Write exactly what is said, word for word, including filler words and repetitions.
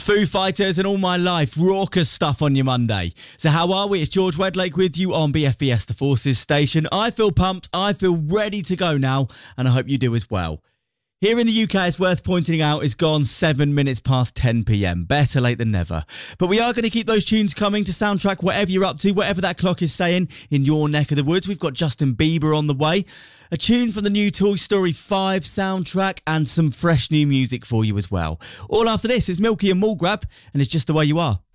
Foo Fighters and All My Life, raucous stuff on your Monday. So how are we? It's George Wedlake with you on B F B S The Forces station. I feel pumped, I feel ready to go now, and I hope you do as well. Here in the U K, it's worth pointing out, it's gone seven minutes past ten p m. Better late than never. But we are going to keep those tunes coming to soundtrack whatever you're up to, whatever that clock is saying in your neck of the woods. We've got Justin Bieber on the way, a tune from the new Toy Story five soundtrack, and some fresh new music for you as well. All after this is Milky and Mallgrab, and it's Just the Way You Are.